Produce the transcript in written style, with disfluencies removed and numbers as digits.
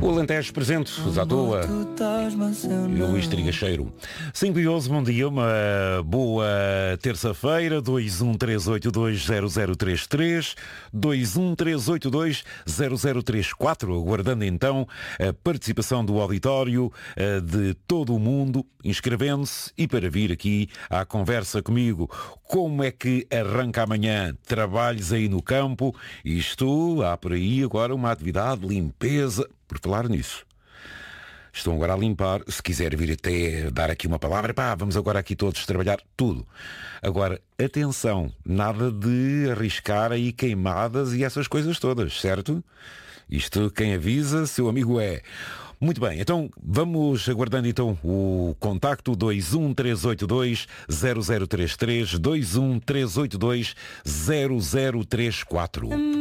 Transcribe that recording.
O Alentejo presente, à toa, e o Luís Trigacheiro. 5:11, bom dia, uma boa terça-feira. 213820033, 213820034, aguardando então a participação do auditório de todo o mundo, inscrevendo-se e para vir aqui à conversa comigo. Como é que arranca amanhã? Trabalhos aí no campo? Isto, há por aí agora uma atividade de limpeza. Por falar nisso, estão agora a limpar. Se quiser vir até dar aqui uma palavra, vamos agora aqui todos trabalhar tudo. Agora, atenção, nada de arriscar aí queimadas e essas coisas todas, certo? Isto quem avisa, seu amigo é. Muito bem, então vamos aguardando então o contacto 213820033, 213820034.